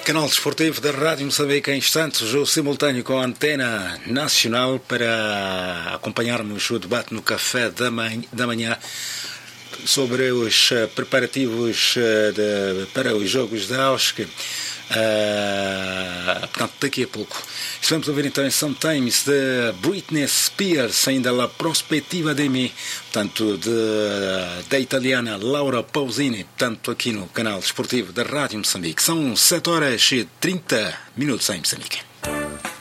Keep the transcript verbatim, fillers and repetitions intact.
Canal Desportivo da Rádio Moçambique, em instantes, o simultâneo com a antena nacional para acompanharmos o debate no café da manhã, da manhã sobre os preparativos de, para os Jogos da AUSC. Uh, portanto, daqui a pouco vamos ouvir então em Sometimes de Britney Spears, ainda La Prospettiva de Me, portanto, de, da italiana Laura Pausini, portanto, aqui no canal desportivo da Rádio Moçambique. São sete horas e trinta minutos em Moçambique.